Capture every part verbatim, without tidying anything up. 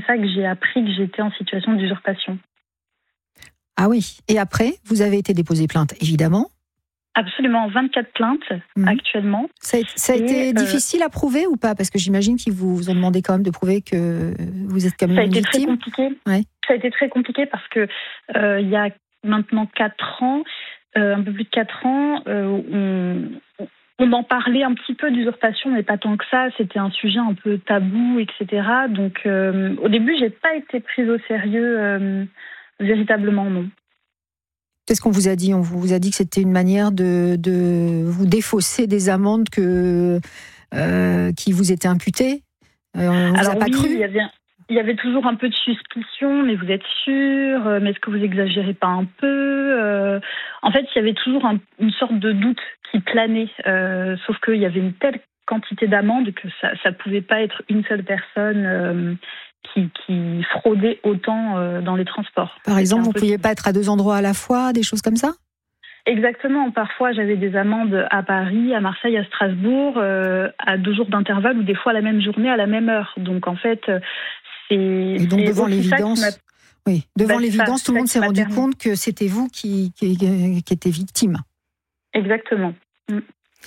ça que j'ai appris que j'étais en situation d'usurpation. Ah oui. Et après, vous avez été déposé plainte, évidemment. Absolument, vingt-quatre plaintes mmh. actuellement. Ça a, ça a et été euh, difficile à prouver ou pas? Parce que j'imagine qu'ils vous ont demandé quand même de prouver que vous êtes quand même ça a une été victime. Très compliqué. Ouais. Ça a été très compliqué parce que euh, il y a maintenant quatre ans, euh, un peu plus de quatre ans, euh, on, on en parlait un petit peu d'usurpation, mais pas tant que ça. C'était un sujet un peu tabou, et cetera. Donc euh, au début, j'ai pas été prise au sérieux euh, véritablement, non. Qu'est-ce qu'on vous a dit? On vous a dit que c'était une manière de, de vous défausser des amendes que, euh, qui vous étaient imputées. Euh, on vous Alors a pas oui, cru? il y avait, il y avait toujours un peu de suspicion, mais vous êtes sûr? Mais est-ce que vous exagérez pas un peu? euh, En fait, il y avait toujours un, une sorte de doute qui planait, euh, sauf qu'il y avait une telle quantité d'amendes que ça ne pouvait pas être une seule personne euh, qui, qui fraudait autant euh, dans les transports. Par exemple, vous ne pouviez pas être à deux endroits à la fois, des choses comme ça? Exactement. Parfois, j'avais des amendes à Paris, à Marseille, à Strasbourg, euh, à deux jours d'intervalle ou des fois la même journée, à la même heure. Donc, en fait, c'est... Et donc, devant l'évidence, oui, devant bah, l'évidence, tout le monde s'est rendu permis. compte que c'était vous qui, qui, qui étiez victime. Exactement. Mm.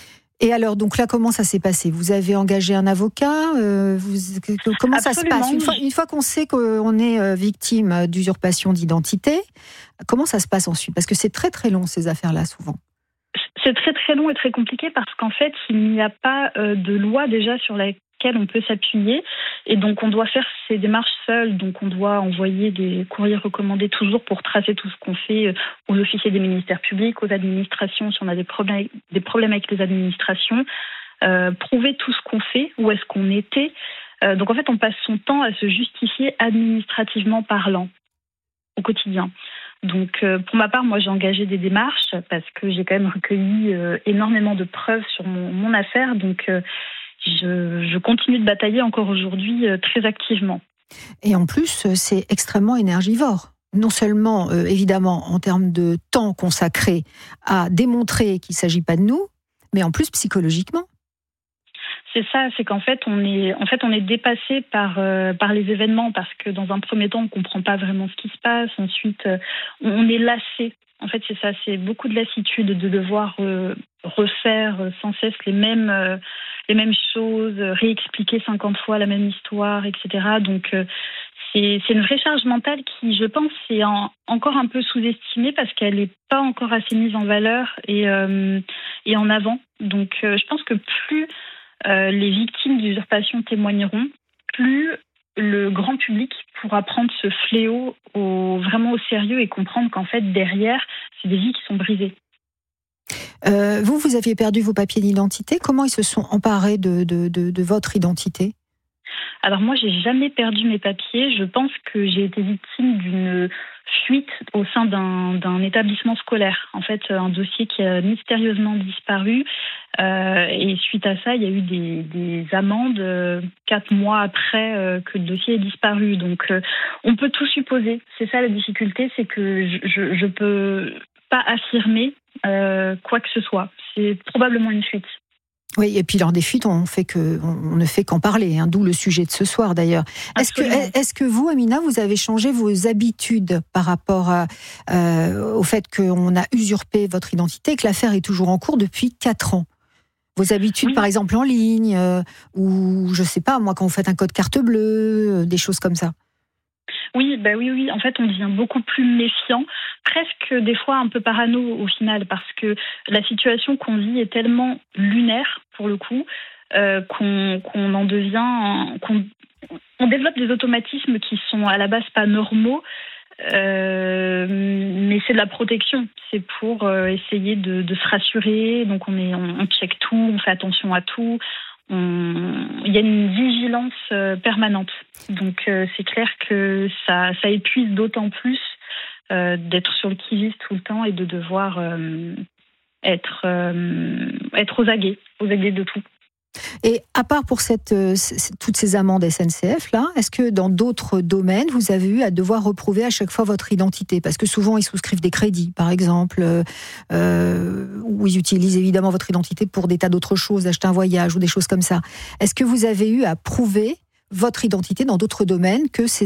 Et alors, donc là, comment ça s'est passé? Vous avez engagé un avocat euh, vous, Comment Absolument. ça se passe une fois, une fois qu'on sait qu'on est victime d'usurpation d'identité, comment ça se passe ensuite? Parce que c'est très très long ces affaires-là, souvent. C'est très très long et très compliqué parce qu'en fait, il n'y a pas euh, de loi déjà sur laquelle on peut s'appuyer. Et donc, on doit faire ces démarches seuls. Donc, on doit envoyer des courriers recommandés toujours pour tracer tout ce qu'on fait aux officiers des ministères publics, aux administrations, si on a des problèmes, des problèmes avec les administrations, euh, prouver tout ce qu'on fait, où est-ce qu'on était. Euh, donc, en fait, on passe son temps à se justifier administrativement parlant au quotidien. Donc, euh, pour ma part, moi, j'ai engagé des démarches parce que j'ai quand même recueilli euh, énormément de preuves sur mon, mon affaire. Donc, euh, je, je continue de batailler encore aujourd'hui euh, très activement. Et en plus, c'est extrêmement énergivore. Non seulement, euh, évidemment, en termes de temps consacré à démontrer qu'il ne s'agit pas de nous, mais en plus psychologiquement. C'est ça, c'est qu'en fait, on est, en fait, on est dépassé par, euh, par les événements parce que dans un premier temps, on ne comprend pas vraiment ce qui se passe. Ensuite, euh, on est lassé. En fait, c'est ça, c'est beaucoup de lassitude de devoir euh, refaire sans cesse les mêmes, euh, les mêmes choses, réexpliquer cinquante fois la même histoire, et cetera. Donc, euh, c'est, c'est une vraie charge mentale qui, je pense, est en, encore un peu sous-estimée parce qu'elle n'est pas encore assez mise en valeur et, euh, et en avant. Donc, euh, je pense que plus euh, les victimes d'usurpation témoigneront, plus le grand public pourra prendre ce fléau au, vraiment au sérieux et comprendre qu'en fait, derrière, c'est des vies qui sont brisées. Euh, vous, vous aviez perdu vos papiers d'identité. Comment ils se sont emparés de, de, de, de votre identité? Alors moi, j'ai jamais perdu mes papiers. Je pense que j'ai été victime d'une fuite au sein d'un, d'un établissement scolaire. En fait, un dossier qui a mystérieusement disparu. Euh, et suite à ça, il y a eu des, des amendes euh, quatre mois après euh, que le dossier ait disparu. Donc, euh, on peut tout supposer. C'est ça la difficulté, c'est que je, je peux pas affirmer euh, quoi que ce soit. C'est probablement une fuite. Oui, et puis lors des fuites, on, fait que, on ne fait qu'en parler, hein, d'où le sujet de ce soir d'ailleurs. Est-ce que, est-ce que vous, Amina, vous avez changé vos habitudes par rapport à, euh, au fait qu'on a usurpé votre identité et que l'affaire est toujours en cours depuis quatre ans? Vos habitudes, oui. Par exemple, en ligne, euh, ou je ne sais pas, moi, quand vous faites un code carte bleue, euh, des choses comme ça. Oui, bah oui, oui. En fait, on devient beaucoup plus méfiant, presque des fois un peu parano au final, parce que la situation qu'on vit est tellement lunaire pour le coup euh, qu'on, qu'on en devient, qu'on on développe des automatismes qui sont à la base pas normaux, euh, mais c'est de la protection. C'est pour euh, essayer de, de se rassurer. Donc on est, on, on check tout, on fait attention à tout. On... Il y a une vigilance euh, permanente. Donc euh, c'est clair que ça, ça épuise d'autant plus euh, d'être sur le qui-vive tout le temps et de devoir euh, être, euh, être aux aguets, aux aguets de tout. Et à part pour cette, euh, toutes ces amendes S N C F là, est-ce que dans d'autres domaines vous avez eu à devoir reprouver à chaque fois votre identité? Parce que souvent ils souscrivent des crédits, par exemple, euh, où ils utilisent évidemment votre identité pour des tas d'autres choses, acheter un voyage ou des choses comme ça. Est-ce que vous avez eu à prouver votre identité dans d'autres domaines que ces